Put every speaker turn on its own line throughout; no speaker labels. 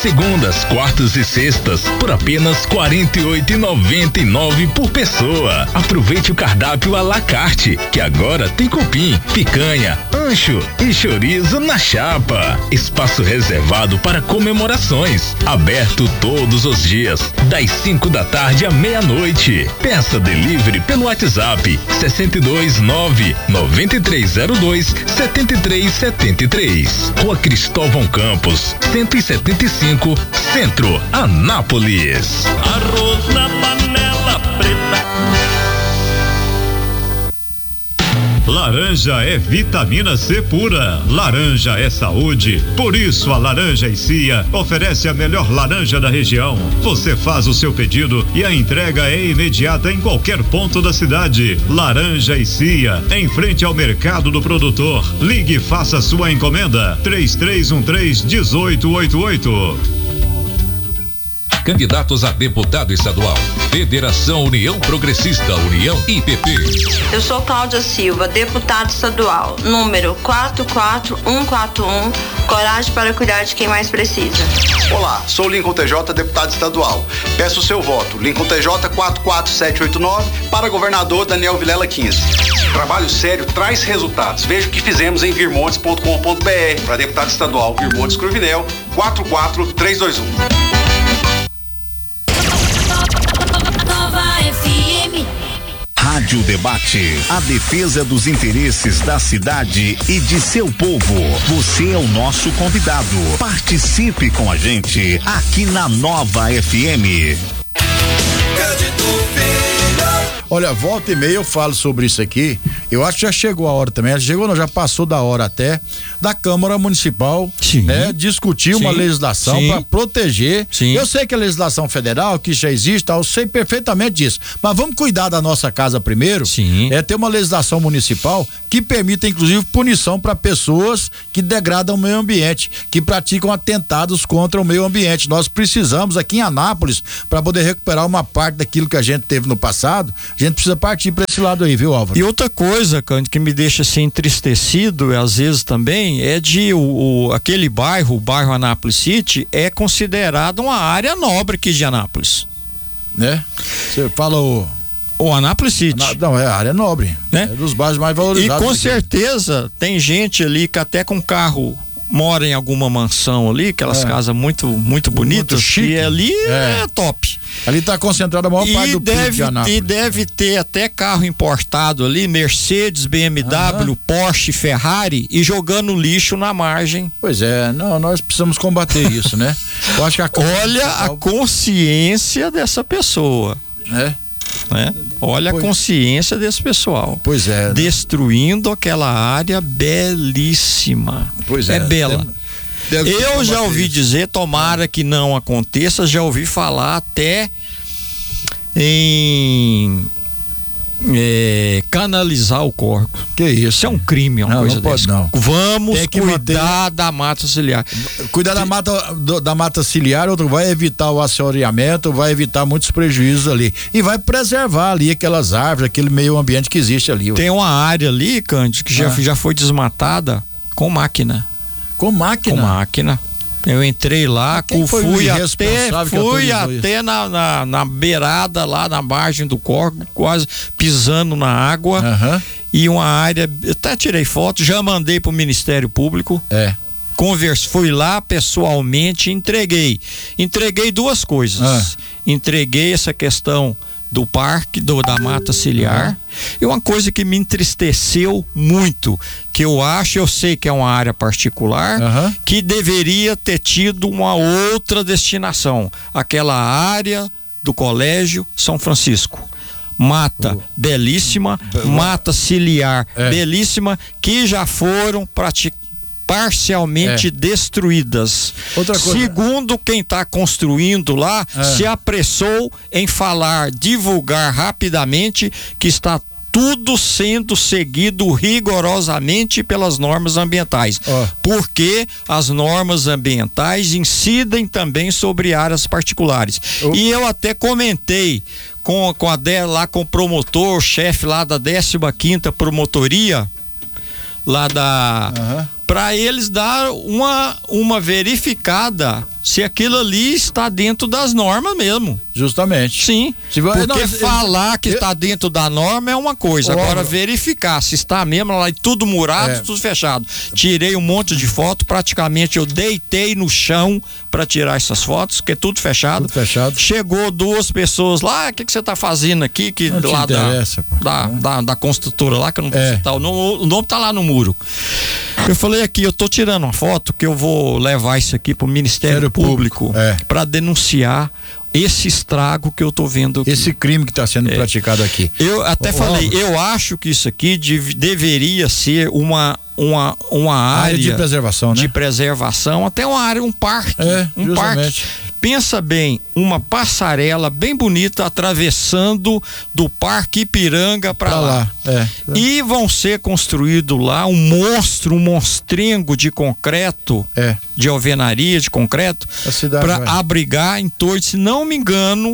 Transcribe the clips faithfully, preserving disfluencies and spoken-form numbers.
Segundas, quartas e sextas por apenas quarenta e oito reais e noventa e nove centavos por pessoa. Aproveite o cardápio à la carte, que agora tem cupim, picanha, ancho e chorizo na chapa. Espaço reservado para comemorações. Aberto todos os dias, das cinco da tarde à meia-noite. Peça delivery pelo WhatsApp sessenta e dois nove nove três zero dois sete três sete três. Rua Cristóvão Campos, cento e setenta e cinco, Centro, Anápolis.
Arroz na panela preta.
Laranja é vitamina C pura. Laranja é saúde. Por isso a Laranja e Cia oferece a melhor laranja da região. Você faz o seu pedido e a entrega é imediata em qualquer ponto da cidade. Laranja e Cia, em frente ao mercado do produtor. Ligue e faça sua encomenda. três três um três, um oito oito oito.
Candidatos a deputado estadual. Federação União Progressista, União I P P.
Eu sou Cláudia Silva, deputada estadual, número quatro quatro um quatro um, coragem para cuidar de quem mais precisa.
Olá, sou Lincoln T J, deputado estadual. Peço o seu voto, Lincoln T J quatro quatro sete oito nove, para governador Daniel Vilela quinze. Trabalho sério traz resultados. Veja o que fizemos em virmontes ponto com ponto b r. Para deputado estadual, Virmontes Cruvinel, quatro quatro três dois um.
Rádio Debate, a defesa dos interesses da cidade e de seu povo. Você é o nosso convidado. Participe com a gente aqui na Nova F M.
Olha, volta e meia eu falo sobre isso aqui. Eu acho que já chegou a hora também. Chegou, não, já passou da hora até da Câmara Municipal, sim, né, discutir sim, uma legislação para proteger. Sim. Eu sei que a legislação federal, que já existe, eu sei perfeitamente disso. Mas vamos cuidar da nossa casa primeiro. Sim. É ter uma legislação municipal que permita, inclusive, punição para pessoas que degradam o meio ambiente, que praticam atentados contra o meio ambiente. Nós precisamos aqui em Anápolis, para poder recuperar uma parte daquilo que a gente teve no passado. A gente precisa partir para esse lado aí, viu, Álvaro?
E outra coisa, Cândido, que me deixa assim entristecido, às vezes também, é de o, o, aquele bairro, o bairro Anápolis City, é considerado uma área nobre aqui de Anápolis.
Né? Você fala o...
O Anápolis City.
Não, é a área nobre, né? É dos bairros mais valorizados.
E com certeza tem gente ali que até com carro mora em alguma mansão ali, aquelas é. casas muito, muito bonitas, muito chique. E ali é, é top.
Ali está concentrada a maior
e
parte do
deve,
P I B de Anápolis.
E deve ter até carro importado ali, Mercedes, B M W, uhum. Porsche, Ferrari, e jogando lixo na margem.
Pois é, não, nós precisamos combater isso, né? Eu acho que a
Olha a consciência dessa pessoa.
É.
Né? Olha pois, a consciência desse pessoal.
Pois é. Né?
Destruindo aquela área belíssima.
Pois é.
É bela.
Deve, deve
Eu já ouvi isso. dizer, tomara que não aconteça, já ouvi falar até em é, canalizar o córrego.
Que isso?
Isso é um crime, uma
não,
coisa
não pode,
dessa.
Não.
Vamos cuidar
manter...
da mata ciliar.
Cuidar da mata, do, da mata ciliar, outro vai evitar o assoreamento, vai evitar muitos prejuízos ali e vai preservar ali aquelas árvores, aquele meio ambiente que existe ali.
Tem uma área ali, Cândido, que ah. já, já foi desmatada com máquina.
Com máquina?
Com máquina. Eu entrei lá,
Quem foi
fui
o
até, fui até na, na, na beirada lá, na margem do córrego, quase pisando na água.
Uhum.
E uma área, eu até tirei foto, já mandei pro Ministério Público.
É.
Converse, fui lá pessoalmente, entreguei. Entreguei duas coisas. Ah. Entreguei essa questão do parque, do, da mata ciliar. Uhum. E uma coisa que me entristeceu muito, que eu acho, eu sei que é uma área particular, uhum. que deveria ter tido uma outra destinação. Aquela área do Colégio São Francisco. Mata uh. belíssima, uh. mata ciliar é. belíssima, que já foram praticadas. Parcialmente é. destruídas.
Outra coisa.
Segundo quem está construindo lá, é. se apressou em falar, divulgar rapidamente que está tudo sendo seguido rigorosamente pelas normas ambientais. Oh. Porque as normas ambientais incidem também sobre áreas particulares. Oh. E eu até comentei com, com a lá com o promotor, chefe lá da décima quinta promotoria, lá da... Uhum. Para eles dar uma, uma verificada se aquilo ali está dentro das normas mesmo.
Justamente.
Sim.
Se,
porque
não,
falar que está dentro da norma é uma coisa. Agora,
Óbvio.
verificar se está mesmo lá, tudo murado,
É.
tudo fechado. Tirei um monte de foto, praticamente eu deitei no chão para tirar essas fotos, que é tudo fechado.
Tudo fechado.
Chegou duas pessoas lá, o que, que você está fazendo aqui? Que
Não te
lá
interessa, pô.
da, da, da, da construtora lá, que eu não vou
É.
citar, o nome, o nome tá lá no muro. Eu falei aqui, eu tô tirando uma foto que eu vou levar isso aqui pro Ministério
Ministério
Público,
Público, é.
para denunciar esse estrago que eu tô vendo aqui.
Esse crime que está sendo
É.
praticado aqui.
Eu até
Ô,
falei,
Álvaro.
eu acho que isso aqui dev- deveria ser uma uma uma área,
Área de preservação, né?
de preservação, até uma área, um parque,
É,
um
justamente.
parque. Pensa bem, uma passarela bem bonita atravessando do Parque Ipiranga para
Pra
lá.
lá. É.
E vão ser construído lá um monstro, um monstrengo de concreto,
É.
de alvenaria, de concreto,
A cidade vai.
para abrigar em torno, se não me engano,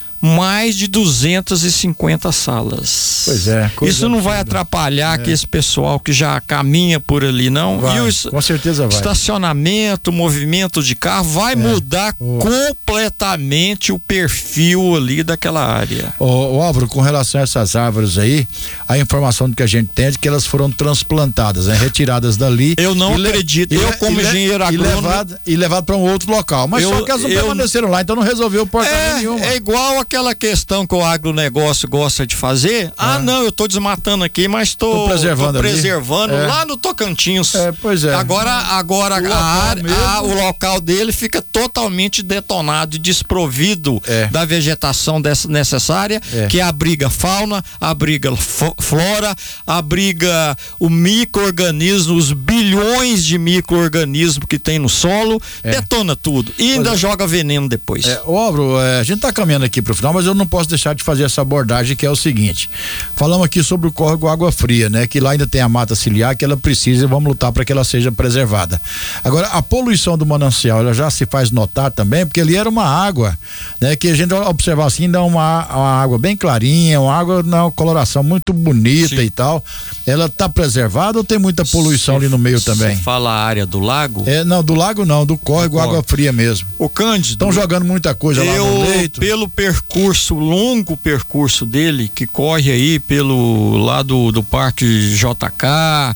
mais de duzentas e cinquenta salas.
Pois é, coisa
Isso não vai
absurda.
atrapalhar que esse pessoal que já caminha por ali, não?
Vai,
E os
com certeza vai.
estacionamento, movimento de carro, vai mudar
Oh.
completamente o perfil ali daquela área.
Ô, ô, Álvaro, com relação a essas árvores aí, a informação que a gente tem é de que elas foram transplantadas, né? Retiradas dali.
Eu não
e le-
acredito.
e
Eu,
le-
como
e le-
engenheiro
e
agrônomo.
levado, e levado para um outro local. Mas
Eu-
só que elas não
eu-
permaneceram lá, então não resolveu porcaria nenhuma.
É, é igual aquela questão que o agronegócio gosta de fazer. Ah,
Ah.
não, eu tô desmatando aqui, mas tô,
Tô preservando
tô
ali.
preservando
É.
lá no Tocantins.
É, pois é.
Agora, agora
O
a
local
área,
mesmo.
a- o local dele fica totalmente detonado e desprovido
É.
da vegetação dessa- necessária,
É.
que abriga fauna, abriga fo- flora, abriga o micro-organismo, os bilhões de micro-organismos que tem no solo,
É.
detona tudo. E ainda joga veneno depois.
É, ô, Álvaro, é, a gente tá caminhando aqui pro final, mas eu não posso deixar de fazer essa abordagem, que é o seguinte: falamos aqui sobre o córrego Água Fria, né? Que lá ainda tem a mata ciliar, que ela precisa, e vamos lutar para que ela seja preservada. Agora, a poluição do manancial, ela já se faz notar também, porque ali era uma água, né? Que a gente observar assim, ainda é uma, uma água bem clarinha, uma água na coloração muito bonita.
Sim.
E tal. Ela tá preservada ou tem muita poluição ali no meio também?
Você fala a área do lago?
É, não, do lago não, do córrego
Do
Água
córrego.
Fria mesmo.
O Cândido.
Estão jogando muita coisa lá no
Eu,
leito.
pelo percurso, longo percurso dele, que corre aí pelo lado do Parque J K,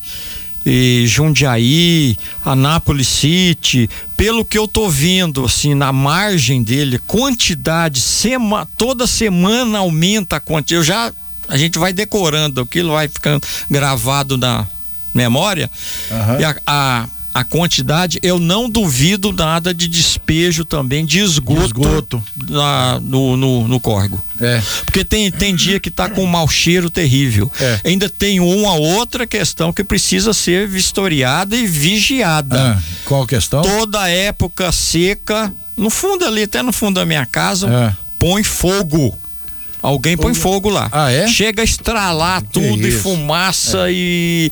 e Jundiaí, Anápolis City, pelo que eu tô vendo, assim, na margem dele, quantidade, sema, toda semana aumenta a quantidade. Eu já, a gente vai decorando, aquilo vai ficando gravado na memória.
Aham.
E a, a a quantidade, eu não duvido nada de despejo também de esgoto,
De esgoto.
Na, no, no, no córrego.
É.
Porque tem, tem dia que tá com um mau cheiro terrível.
É.
Ainda tem uma outra questão que precisa ser vistoriada e vigiada.
Ah, qual questão?
Toda época seca, no fundo ali, até no fundo da minha casa,
É.
põe fogo. Alguém põe fogo lá.
Ah, é?
Chega a estralar tudo, e
isso?
fumaça e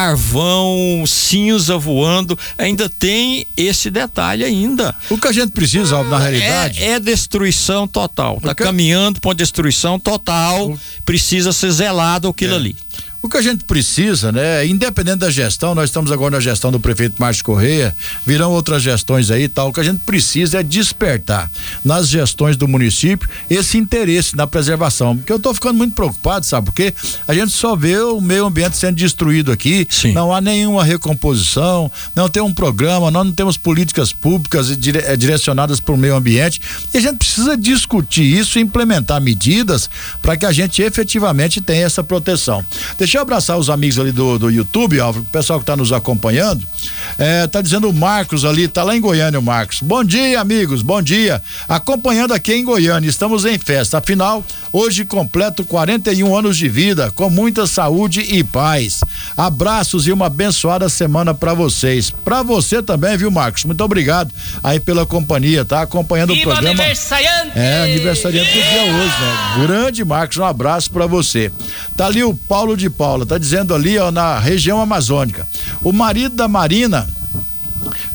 carvão, cinza voando. Ainda tem esse detalhe ainda.
O que a gente precisa, Álvaro, na realidade.
É, é destruição total. Tá
O que-
caminhando para destruição total. Precisa ser zelado aquilo
É.
ali.
O que a gente precisa, né? Independente da gestão, nós estamos agora na gestão do prefeito Márcio Correia, virão outras gestões aí e tal. O que a gente precisa é despertar nas gestões do município esse interesse na preservação. Porque eu tô ficando muito preocupado, sabe? Porque a gente só vê o meio ambiente sendo destruído aqui,
Sim.
não há nenhuma recomposição, não tem um programa, nós não temos políticas públicas dire, eh, direcionadas para o meio ambiente. E a gente precisa discutir isso e implementar medidas para que a gente efetivamente tenha essa proteção. Deixa eu abraçar os amigos ali do, do YouTube, Álvaro, o pessoal que está nos acompanhando. É, tá dizendo o Marcos ali, tá lá em Goiânia o Marcos. Bom dia, amigos, bom dia. Acompanhando aqui em Goiânia, estamos em festa. Afinal, hoje completo quarenta e um anos de vida, com muita saúde e paz. Abraços e uma abençoada semana para vocês. Para você também, viu, Marcos? Muito obrigado aí pela companhia, tá? Acompanhando
Viva
o programa.
aniversariante!
É, aniversariante do dia hoje, né? Grande Marcos, um abraço pra você. Tá ali o Paulo de Paula, tá dizendo ali, ó, na região amazônica. O marido da Marina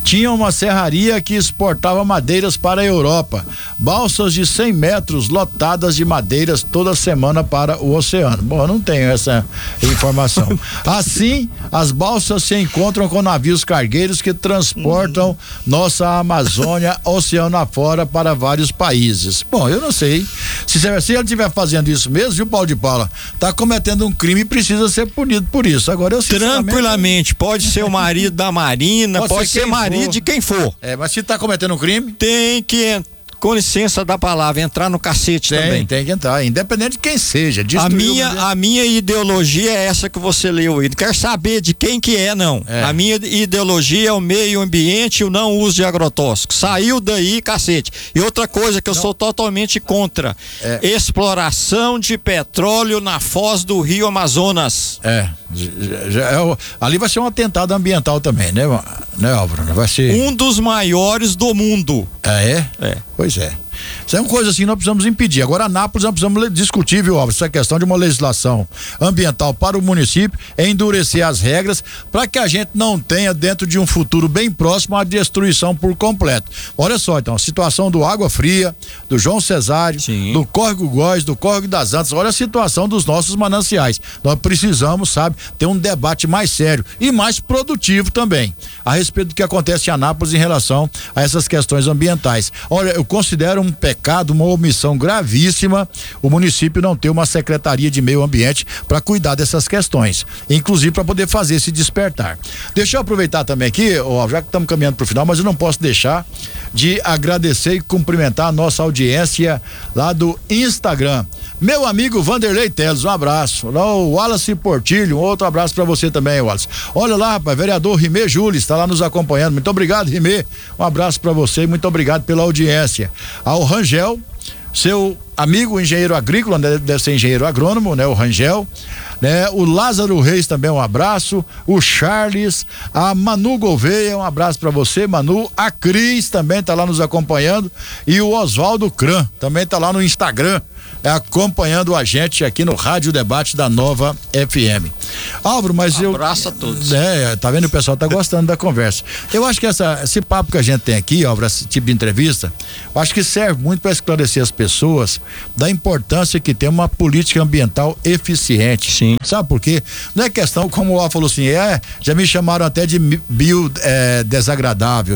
tinha uma serraria que exportava madeiras para a Europa. Balsas de cem metros lotadas de madeiras toda semana para o oceano. Bom, eu não tenho essa informação. Assim, as balsas se encontram com navios cargueiros que transportam uhum. nossa Amazônia oceano afora para vários países. Bom, eu não sei. Se, se ele estiver fazendo isso mesmo, viu, Paulo de Paula? Tá cometendo um crime e precisa ser punido por isso. Agora eu
Tranquilamente, pode ser o marido da Marina, pode, pode ser, ser marido for. de quem for.
É, mas se tá cometendo um crime,
tem que entrar. Com licença da palavra, entrar no cacete
tem,
também.
Tem que entrar, independente de quem seja.
A minha, a minha ideologia é essa que você leu aí. Não quero saber de quem que é, não. É. A minha ideologia é o meio ambiente e o não uso de agrotóxicos. Saiu daí, cacete. E outra coisa que eu não. sou totalmente contra: é. exploração de petróleo na foz do Rio Amazonas.
É. Já, já, é ali vai ser um atentado ambiental também, né, né, Álvaro? Vai ser
um dos maiores do mundo.
Ah, é?
É.
Pois é. Isso é uma coisa assim que nós precisamos impedir. Agora, Anápolis, nós precisamos discutir, viu, Álvaro, essa questão de uma legislação ambiental para o município, é endurecer as regras para que a gente não tenha, dentro de um futuro bem próximo, a destruição por completo. Olha só, então, a situação do Água Fria, do João Cesário, Sim. do Córrego Góis, do Córrego das Antas, olha a situação dos nossos mananciais. Nós precisamos, sabe, ter um debate mais sério e mais produtivo também, a respeito do que acontece em Anápolis em relação a essas questões ambientais. Olha, eu considero um pecado, uma omissão gravíssima o município não ter uma secretaria de meio ambiente para cuidar dessas questões, inclusive para poder fazer esse despertar. Deixa eu aproveitar também aqui, ó, já que estamos caminhando para o final, mas eu não posso deixar de agradecer e cumprimentar a nossa audiência lá do Instagram. Meu amigo Vanderlei Teles, um abraço. Lá o Wallace Portilho, um outro abraço para você também, Wallace. Olha lá, rapaz, vereador Rimê Júlio está lá nos acompanhando. Muito obrigado, Rimê. Um abraço para você e muito obrigado pela audiência. Ao Rangel, seu amigo engenheiro agrícola, né? Deve ser engenheiro agrônomo, né? O Rangel, né? O Lázaro Reis também, um abraço. O Charles, a Manu Gouveia, um abraço para você, Manu. A Cris também tá lá nos acompanhando e o Oswaldo Cran também tá lá no Instagram, é, acompanhando a gente aqui no Rádio Debate da Nova F M. Álvaro, mas
um
eu...
abraço a todos.
É, tá vendo? O pessoal tá gostando da conversa. Eu acho que essa, esse papo que a gente tem aqui, Álvaro, esse tipo de entrevista, eu acho que serve muito para esclarecer as pessoas da importância que tem uma política ambiental eficiente.
Sim.
Sabe por quê? Não é questão, como o Álvaro falou assim, é, já me chamaram até de bio é, desagradável.